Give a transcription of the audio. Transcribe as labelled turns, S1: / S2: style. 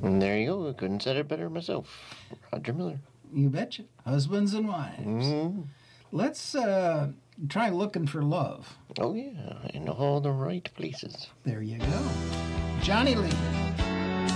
S1: And there you go. I couldn't said it better myself. Roger Miller.
S2: You betcha. Husbands and wives.
S1: Mm-hmm.
S2: Let's try looking for love.
S1: Oh, yeah. In all the right places.
S2: There you go. Johnny Lee.